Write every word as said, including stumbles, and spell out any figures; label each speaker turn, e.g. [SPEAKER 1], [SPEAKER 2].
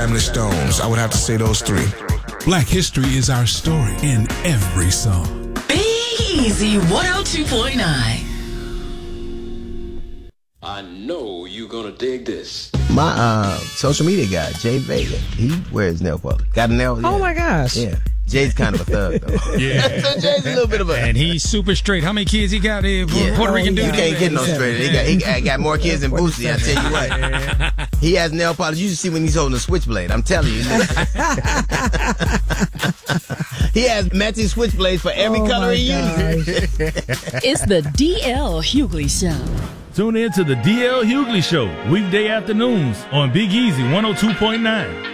[SPEAKER 1] Family Stones. I would have to say those three.
[SPEAKER 2] Black history is our story in every song.
[SPEAKER 3] Big Easy one oh two point nine.
[SPEAKER 4] I know you're gonna dig this.
[SPEAKER 5] My uh, social media guy, Jay Vega, he wears nail polish. Got a nail? Yeah.
[SPEAKER 6] Oh my gosh.
[SPEAKER 5] Yeah. Jay's kind of a thug, though.
[SPEAKER 7] Yeah.
[SPEAKER 5] So Jay's a little bit of a...
[SPEAKER 7] And he's super straight. How many kids he got here?
[SPEAKER 5] Yeah.
[SPEAKER 7] Puerto Rican dude?
[SPEAKER 5] You can't get no straight. He got, he got, got more kids than Boosie, I tell you what. He has nail polish. You should see when he's holding a switchblade. I'm telling you. He has matching switchblades for every
[SPEAKER 6] Oh
[SPEAKER 5] color
[SPEAKER 6] my
[SPEAKER 5] he uses.
[SPEAKER 3] It's the D L Hughley Show.
[SPEAKER 8] Tune in to the D L Hughley Show, weekday afternoons on Big Easy one oh two point nine.